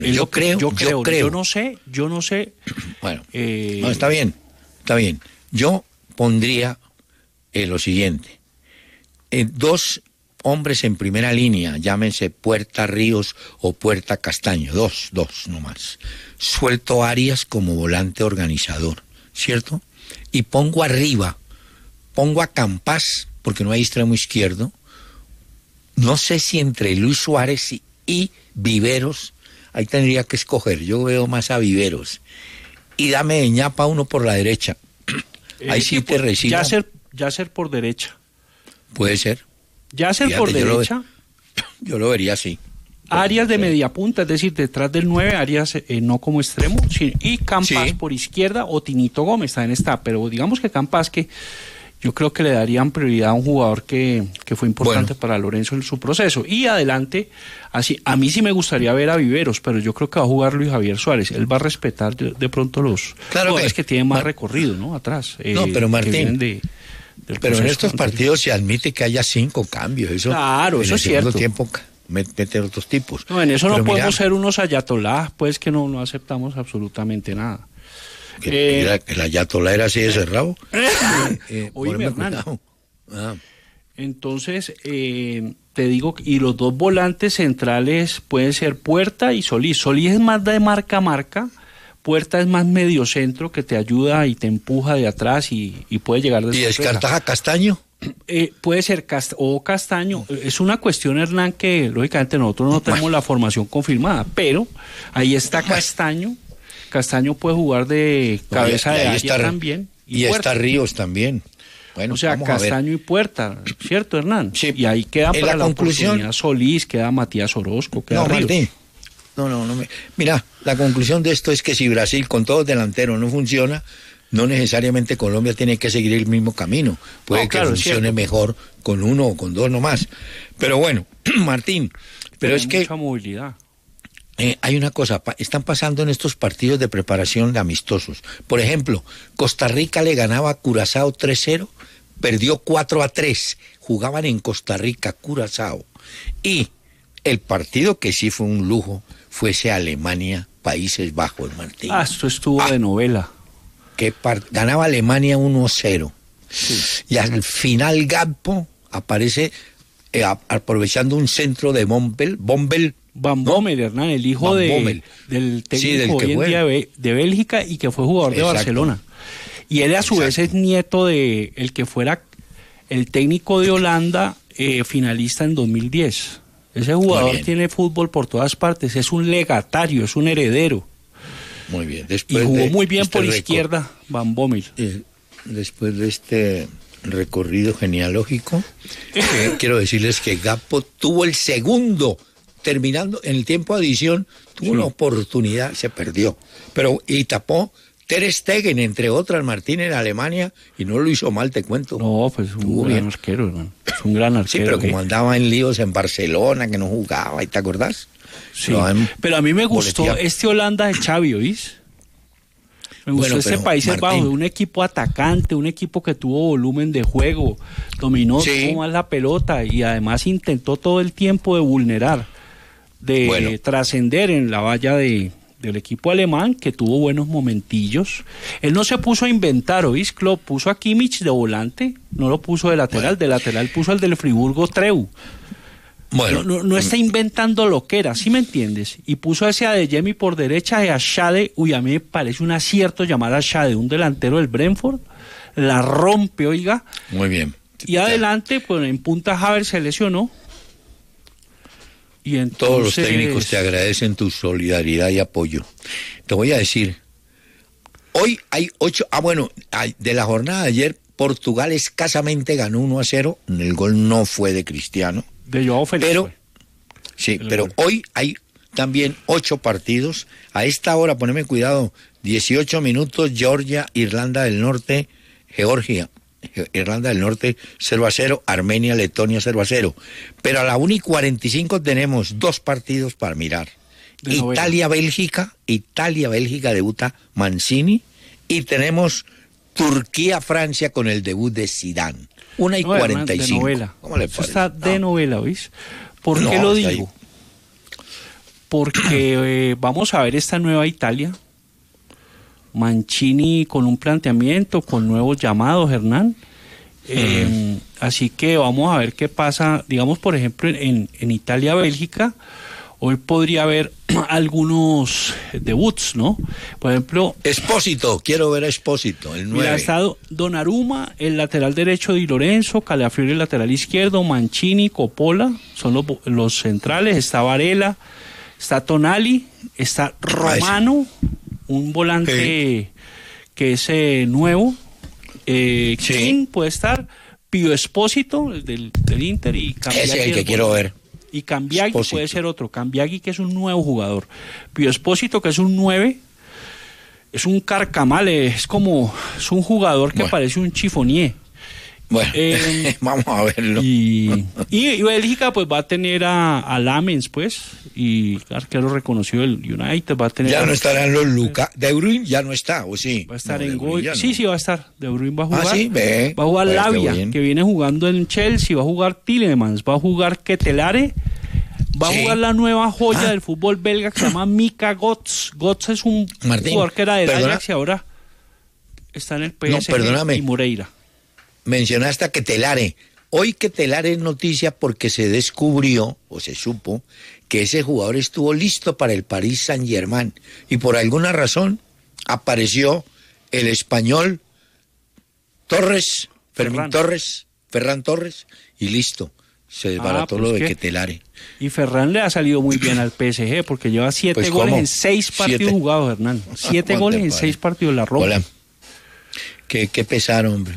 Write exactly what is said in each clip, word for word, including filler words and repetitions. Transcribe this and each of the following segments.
Yo creo, yo creo, yo creo. Yo no sé, yo no sé. Bueno, eh... no, está bien, está bien. Yo pondría eh, lo siguiente. Eh, dos hombres en primera línea, llámense Puerta Ríos o Puerta Castaño, dos, dos nomás. Suelto Arias como volante organizador, ¿cierto? Y pongo arriba, pongo a Campas, porque no hay extremo izquierdo. No sé si entre Luis Suárez y, y Viveros, ahí tendría que escoger, yo veo más a Viveros. Y dame de ñapa uno por la derecha. Ahí eh, sí te recibo. Ya ser, ya ser por derecha. Puede ser. Ya ser Fíjate, por yo derecha. Lo, yo lo vería así. Arias de media punta, es decir, detrás del nueve, Arias eh, no como extremo, sí, y Campas sí. por izquierda, o Tinito Gómez también está, pero digamos que Campas, que yo creo que le darían prioridad a un jugador que, que fue importante bueno. para Lorenzo en su proceso. Y adelante, así a mí sí me gustaría ver a Viveros, pero yo creo que va a jugar Luis Javier Suárez. Él va a respetar de, de pronto los claro jugadores que, que tienen más Mar- recorrido, ¿no? Atrás. Eh, no, pero Martín, de, pero en estos anterior. partidos se admite que haya cinco cambios. Eso, claro, eso es cierto. Tiempo, meter otros tipos. No, en eso pero no mira, podemos ser unos ayatolás, pues que no, no aceptamos absolutamente nada. Que, eh, el ayatolá era así de cerrado. eh, Oye, Hernán. Ah. Entonces, eh, te digo, y los dos volantes centrales pueden ser Puerta y Solís. Solís es más de marca a marca, Puerta es más medio centro que te ayuda y te empuja de atrás y, y puede llegar de ¿Y descartas a Castaño? Eh, puede ser Cast- o Castaño. Es una cuestión, Hernán, que lógicamente nosotros no tenemos bueno. la formación confirmada, pero ahí está Castaño. Castaño puede jugar de cabeza no, y, y de área está, también. Y, y está Ríos también. Bueno, o sea, Castaño y Puerta, ¿cierto, Hernán? Sí. Y ahí queda para la, la conclusión oportunidad Solís, queda Matías Orozco, queda no, Ríos. Martín. No, no, no. Me... Mira, la conclusión de esto es que si Brasil con todos delanteros no funciona, no necesariamente Colombia tiene que seguir el mismo camino. Puede no, claro, que funcione mejor con uno o con dos nomás. Pero bueno, Martín, pero, pero es mucha que... mucha movilidad. Eh, hay una cosa, pa- están pasando en estos partidos de preparación de amistosos. Por ejemplo, Costa Rica le ganaba a Curazao tres cero, perdió cuatro a tres. Jugaban en Costa Rica, Curazao. Y el partido que sí fue un lujo fue ese Alemania, Países Bajos, Martín. Ah, esto estuvo ah, de novela. Que par- ganaba Alemania uno cero. Sí. Y al final Gakpo aparece eh, a- aprovechando un centro de Bombel, Bombel Van Bommel, ¿no? Hernán, el hijo de, del técnico sí, del hoy en día de, de Bélgica y que fue jugador Exacto. de Barcelona. Y él a su Exacto. vez es nieto de el que fuera el técnico de Holanda, eh, finalista en dos mil diez. Ese jugador tiene fútbol por todas partes, es un legatario, es un heredero. Muy bien. Después y jugó de muy bien este por récord, izquierda, Van Bommel. Eh, después de este recorrido genealógico, eh, quiero decirles que Gakpo tuvo el segundo, terminando en el tiempo de adición, tuvo sí. una oportunidad, se perdió. Pero, y tapó Ter Stegen, entre otras, Martín, en Alemania, y no lo hizo mal, te cuento. No, pues un Tuvo gran bien. arquero, hermano. Es un gran arquero. Sí, pero ¿eh? como andaba en líos en Barcelona, que no jugaba, ¿te acordás? Sí, pero a mí me gustó boleteado. este Holanda de Xavi, ¿oís? Me gustó bueno, este Países Bajos, un equipo atacante, un equipo que tuvo volumen de juego, dominó sí. más la pelota y además intentó todo el tiempo de vulnerar, de bueno. trascender en la valla de, del equipo alemán, que tuvo buenos momentillos. Él no se puso a inventar, ¿oís? Lo puso a Kimmich de volante, no lo puso de lateral, bueno. de lateral puso al del Friburgo Treu. Bueno, no, no, no está inventando lo que era, ¿sí me entiendes? Y puso a ese Adeyemi por derecha y a Schade, uy, a mí me parece un acierto llamar a Schade, un delantero del Brentford, la rompe, oiga. Muy bien. Y ya. adelante, pues en punta Havertz se lesionó. Y entonces... Todos los técnicos te agradecen tu solidaridad y apoyo. Te voy a decir, hoy hay ocho, ah bueno, de la jornada de ayer, Portugal escasamente ganó uno a cero, el gol no fue de Cristiano. De Joao Félix. Pero, sí, el pero gol. Hoy hay también ocho partidos. A esta hora, poneme cuidado, dieciocho minutos, Georgia, Irlanda del Norte, Georgia, Irlanda del Norte cero a cero, Armenia, Letonia cero a cero. Pero a la una y cuarenta y cinco tenemos dos partidos para mirar. Italia-Bélgica, Italia-Bélgica debuta Mancini y tenemos Turquía-Francia con el debut de Zidane. Una y cuarenta y cinco. De novela. ¿Cómo le parece? Eso está de no. novela, ¿oís? ¿Por no, qué lo digo? porque eh, vamos a ver esta nueva Italia. Mancini con un planteamiento, con nuevos llamados, Hernán. Eh, mm. Así que vamos a ver qué pasa, digamos, por ejemplo, en, en Italia-Bélgica. Hoy podría haber algunos debuts, ¿no? Por ejemplo... Espósito, quiero ver a Espósito, el nueve. Mira, está Donnarumma, el lateral derecho Di Lorenzo, Calafiori, el lateral izquierdo, Mancini, Coppola, son los, los centrales, está Varela, está Tonali, está Romano, un volante sí. que es eh, nuevo, eh, sí. King puede estar, Pio Espósito, el del, del Inter, y Cambiaghi. Ese es el que quiero ver. Y Cambiaghi Espósito. Puede ser otro. Cambiaghi, que es un nuevo jugador. Pio Espósito, que es un nueve, es un carcamale, es como, es un jugador que bueno. parece un chifonier. Bueno, eh, vamos a verlo. Y, y, y Bélgica pues va a tener a, a Lamens, pues, y arquero reconocido del United, va a tener... Ya a, no estarán los Lucas, De Bruyne ya no está, ¿o sí? Va a estar no, en gol, no. sí, sí va a estar, De Bruyne va a jugar, ah, ¿sí? Ve, va a jugar Lavia, que viene jugando en Chelsea, va a jugar Tielemans, va a jugar Ketelare, va sí. a jugar la nueva joya ah. del fútbol belga que se llama Mika Götze. Götze es un Martín, jugador que era del perdona. Ajax y ahora está en el P S G no, perdóname. y Moreira. Mencionaste a Ketelare. Hoy Ketelare es noticia porque se descubrió, o se supo, que ese jugador estuvo listo para el Paris Saint-Germain. Y por alguna razón apareció el español Torres, Fermín Ferran. Torres, Ferran Torres, y listo. Se desbarató ah, pues lo de ¿qué? Ketelare. Y Ferran le ha salido muy bien al P S G porque lleva siete pues goles ¿cómo? en seis partidos ¿Siete? jugados, Hernán. Siete goles en padre. seis partidos, la Roma. Hola. Qué, qué pesar, hombre.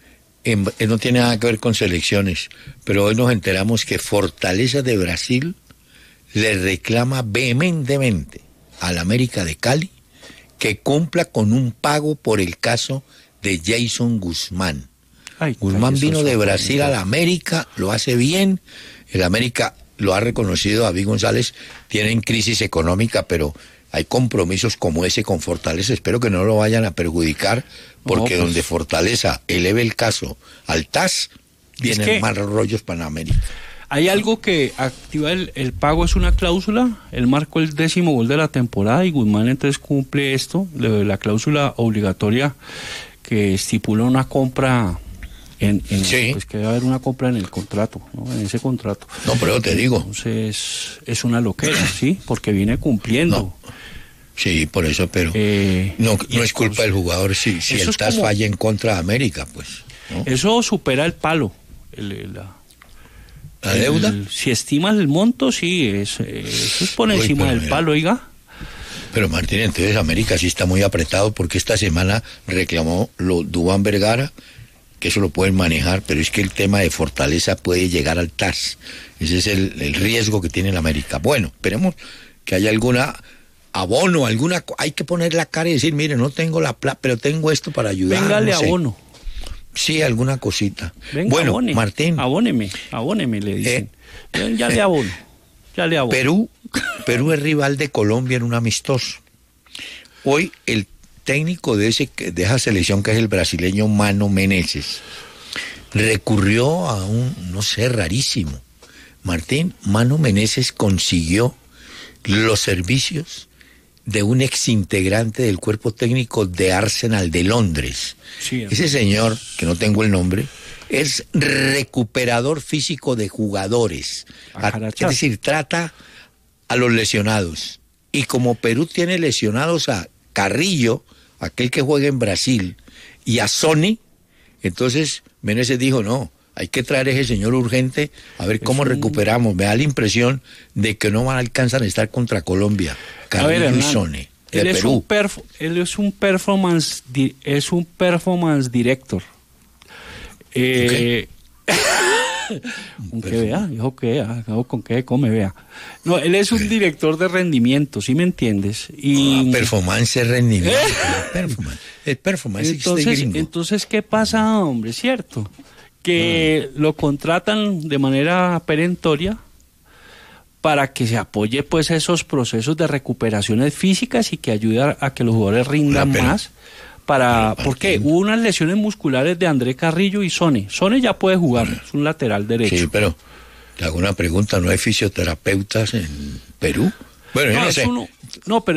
No tiene nada que ver con selecciones, pero hoy nos enteramos que Fortaleza de Brasil le reclama vehementemente al América de Cali que cumpla con un pago por el caso de Jason Guzmán. Ay, Guzmán ay, vino de Brasil a la América, lo hace bien, el América lo ha reconocido, David González, tienen crisis económica, pero hay compromisos como ese con Fortaleza, espero que no lo vayan a perjudicar, porque no, pues, donde Fortaleza eleve el caso al T A S, vienen es que más rollos para América. Hay algo que activa el, el pago, es una cláusula, él marcó el décimo gol de la temporada y Guzmán entonces cumple esto, la cláusula obligatoria que estipula una compra, en, en sí. pues que debe haber una compra en el contrato, ¿no? En ese contrato. No, pero te digo. Entonces es una loquera, ¿sí? Porque viene cumpliendo. No. Sí, por eso, pero eh, no, no es culpa del jugador si, si el T A S como, falla en contra de América, pues. ¿no? Eso supera el palo. El, el, la, ¿La deuda? El, si estimas el monto, sí, es, eso es por encima Uy, del mira, palo, oiga. Pero Martín, entonces América sí está muy apretado porque esta semana reclamó lo Duván Vergara, que eso lo pueden manejar, pero es que el tema de Fortaleza puede llegar al T A S. Ese es el, el riesgo que tiene la América. Bueno, esperemos que haya alguna abono, alguna, hay que poner la cara y decir, mire, no tengo la plata, pero tengo esto para ayudar. Véngale no sé. abono. Sí, alguna cosita. Venga, bueno, abone, Martín. Abóneme, abóneme, le dicen. Eh, ya le abono, ya le abono. Perú, Perú es rival de Colombia en un amistoso. Hoy el técnico de, ese, de esa selección, que es el brasileño Mano Menezes, recurrió a un, no sé, rarísimo. Martín, Mano Menezes consiguió los servicios de un exintegrante del cuerpo técnico de Arsenal de Londres. Sí, ese señor, que no tengo el nombre, es recuperador físico de jugadores. A, es decir, trata a los lesionados. Y como Perú tiene lesionados a Carrillo, aquel que juega en Brasil, y a Sony, entonces Menezes dijo, no, hay que traer a ese señor urgente a ver cómo un... recuperamos. Me da la impresión de que no alcanzan a estar contra Colombia. Carrillo ver, Hernán, y Sony, de él Perú. Es un perf- él es un performance, di- es un performance director. Eh, con que vea, dijo que vea, con que come, vea. No, él es un director de rendimiento, ¿sí me entiendes? Y ah, performance es rendimiento. performance, es performance. Entonces, entonces, ¿qué pasa, hombre? ¿Cierto? Que mm. lo contratan de manera perentoria para que se apoye pues esos procesos de recuperaciones físicas y que ayude a, a que los jugadores rindan más. Para, ¿por qué? Hubo unas lesiones musculares de André Carrillo y Sony. Sony ya puede jugar, es un lateral derecho. Sí, pero te hago una pregunta, ¿no hay fisioterapeutas en Perú? Bueno, yo no, no sé. Uno, no, pero